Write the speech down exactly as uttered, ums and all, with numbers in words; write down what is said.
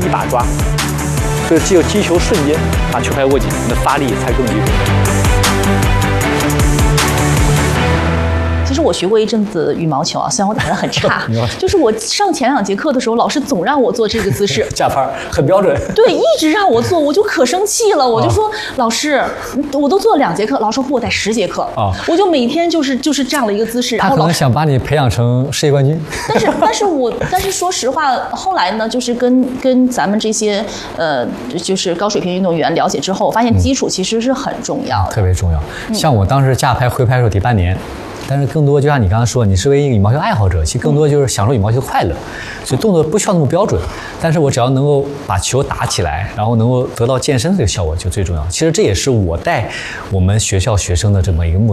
把抓。所以只有击球瞬间把球拍握紧，你的发力才更离谱。 其实我学过一阵子羽毛球啊，虽然我打得很差，就是我上前两节课的时候，老师总让我做这个姿势， 架拍很标准。 对，一直让我做，我就可生气了，我就说、啊、老师，我都做了两节课，老师说我得十节课啊，我就每天就是就是这样的一个姿势。然后他可能想把你培养成世界冠军。 但是但是我但是说实话，后来呢，就是跟跟咱们这些呃就是高水平运动员了解之后，我发现基础其实是很重要的， 嗯、特别重要。像我当时架拍挥拍的时候得半年。但是更多就像你刚刚说，你是为一个羽毛球爱好者，其实更多就是享受羽毛球快乐，所以动作不需要那么标准。但是我只要能够把球打起来，然后能够得到健身的这个效果就最重要。其实这也是我带我们学校学生的这么一个目的。